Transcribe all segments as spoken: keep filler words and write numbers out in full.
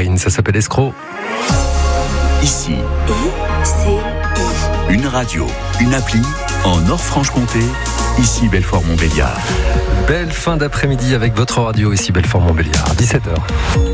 Marine, ça s'appelle Escroc. Ici, I C I. une radio, une appli en Nord-Franche-Comté. Ici Belfort-Montbéliard. Belle fin d'après-midi avec votre radio, ici Belfort-Montbéliard, dix-sept heures.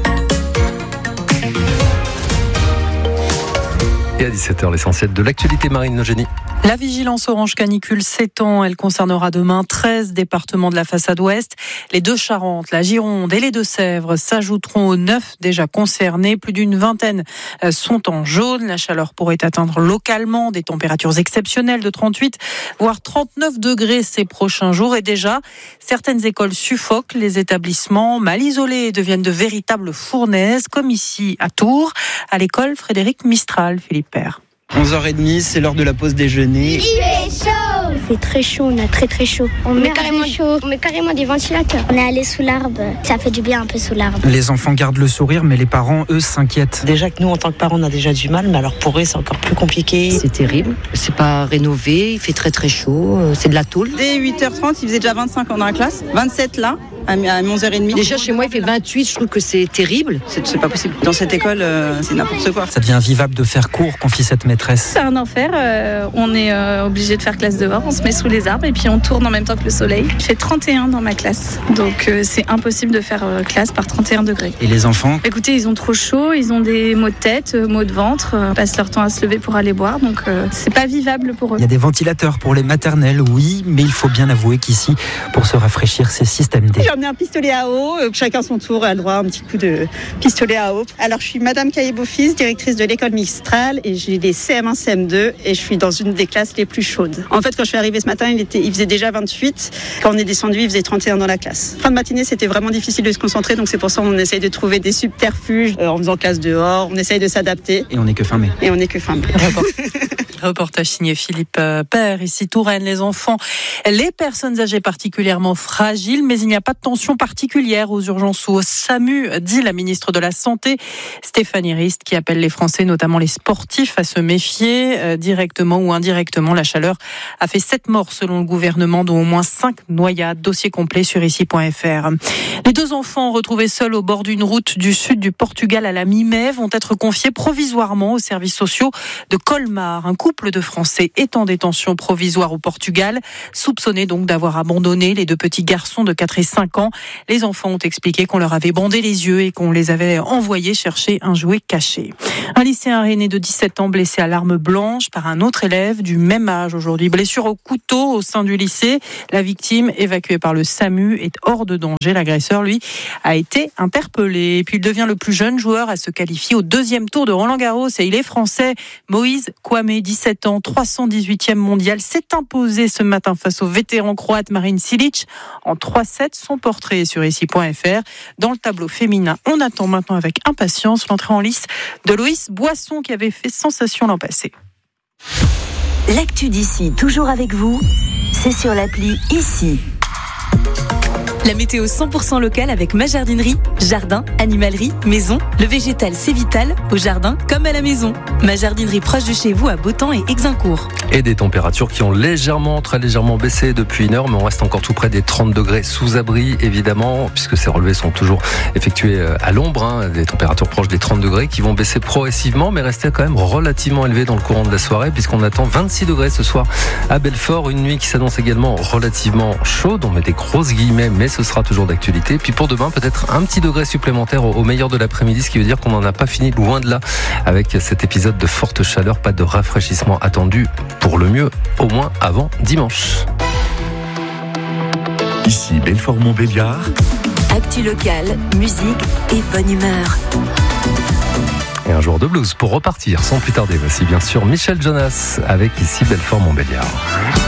Et à dix-sept heures, l'essentiel de l'actualité. Marine Nogénie. La vigilance orange canicule s'étend. Elle concernera demain treize départements de la façade ouest. Les Deux-Charentes, la Gironde et les Deux-Sèvres s'ajouteront aux neuf déjà concernés. Plus d'une vingtaine sont en jaune. La chaleur pourrait atteindre localement des températures exceptionnelles de trente-huit, voire trente-neuf degrés ces prochains jours. Et déjà, certaines écoles suffoquent. Les établissements mal isolés deviennent de véritables fournaises, comme ici à Tours, à l'école Frédéric Mistral. Philippe Père. onze heures trente, c'est l'heure de la pause déjeuner. Il fait chaud. Il fait très chaud, on a très très chaud. On, on met carrément chaud. On met carrément des ventilateurs. On est allé sous l'arbre, ça fait du bien un peu sous l'arbre. Les enfants gardent le sourire, mais les parents, eux, s'inquiètent. Déjà que nous, en tant que parents, on a déjà du mal, mais alors pour eux, c'est encore plus compliqué. C'est terrible, c'est pas rénové, il fait très très chaud, c'est de la tôle. Dès huit heures trente, il faisait déjà vingt-cinq dans la classe, vingt-sept là. À onze heures trente. Déjà chez moi il fait vingt-huit, je trouve que c'est terrible. C'est, c'est pas possible. Dans cette école, euh, c'est n'importe quoi. Ça devient invivable de faire cours, confie cette maîtresse. C'est un enfer, euh, on est euh, obligé de faire classe dehors, on se met sous les arbres et puis on tourne en même temps que le soleil. Il fait trente et un dans ma classe, donc euh, c'est impossible de faire euh, classe par trente et un degrés. Et les enfants ? Écoutez, ils ont trop chaud, ils ont des maux de tête, euh, maux de ventre, euh, passent leur temps à se lever pour aller boire, donc euh, c'est pas vivable pour eux. Il y a des ventilateurs pour les maternelles, oui, mais il faut bien avouer qu'ici, pour se rafraîchir, c'est système D. J'en ai un pistolet à eau. Chacun son tour a le droit à un petit coup de pistolet à eau. Alors, je suis Madame Caillé-Beaufils, directrice de l'école Mistral, et j'ai des C M un, C M deux, et je suis dans une des classes les plus chaudes. En fait, quand je suis arrivée ce matin, il, était, il faisait déjà vingt-huit. Quand on est descendu, il faisait trente et un dans la classe. Fin de matinée, c'était vraiment difficile de se concentrer, donc c'est pour ça qu'on essaye de trouver des subterfuges euh, en faisant classe dehors. On essaye de s'adapter. Et on n'est que fin mai. Et on n'est que fin mai. Reportage signé Philippe Père, ici Touraine. Les enfants, les personnes âgées particulièrement fragiles, mais il n'y a pas de tension particulière aux urgences ou au SAMU, dit la ministre de la Santé, Stéphanie Rist, qui appelle les Français, notamment les sportifs, à se méfier euh, directement ou indirectement. La chaleur a fait sept morts selon le gouvernement, dont au moins cinq noyades. Dossier complet sur ici point f r. Les deux enfants retrouvés seuls au bord d'une route du sud du Portugal à la mi-mai vont être confiés provisoirement aux services sociaux de Colmar. Un couple de Français est en détention provisoire au Portugal, soupçonné donc d'avoir abandonné les deux petits garçons de quatre et cinq ans. Les enfants ont expliqué qu'on leur avait bandé les yeux et qu'on les avait envoyés chercher un jouet caché. Un lycéen rennais de dix-sept ans blessé à l'arme blanche par un autre élève du même âge aujourd'hui. Blessure au couteau au sein du lycée. La victime, évacuée par le SAMU, est hors de danger. L'agresseur, lui, a été interpellé. Et puis il devient le plus jeune joueur à se qualifier au deuxième tour de Roland-Garros. Et il est français. Moïse Kouamé, dix-sept ans, trois cent dix-huitième mondial, s'est imposé ce matin face au vétéran croate Marin Cilic en trois sept. Son portrait sur ici point f r. Dans le tableau féminin, on attend maintenant avec impatience l'entrée en lice de Loïs Boisson qui avait fait sensation l'an passé. L'actu d'ici, toujours avec vous, c'est sur l'appli Ici. La météo cent pour cent locale avec ma jardinerie. Jardin, animalerie, maison. Le végétal, c'est vital, au jardin comme à la maison. Ma jardinerie proche de chez vous à Beautemps et Exincourt. Et des températures qui ont légèrement, très légèrement baissé depuis une heure, mais on reste encore tout près des trente degrés sous abri, évidemment, puisque ces relevés sont toujours effectués à l'ombre, hein, des températures proches des trente degrés qui vont baisser progressivement, mais rester quand même relativement élevées dans le courant de la soirée, puisqu'on attend vingt-six degrés ce soir à Belfort. Une nuit qui s'annonce également relativement chaude, on met des grosses guillemets, mais ce sera toujours d'actualité. Puis pour demain, peut-être un petit degré supplémentaire au meilleur de l'après-midi, ce qui veut dire qu'on n'en a pas fini, loin de là, avec cet épisode de forte chaleur. Pas de rafraîchissement attendu, pour le mieux, au moins avant dimanche. Ici Belfort-Montbéliard. Actu locale, musique et bonne humeur. Et un jour de blues pour repartir sans plus tarder. Voici bien sûr Michel Jonas avec ici Belfort-Montbéliard.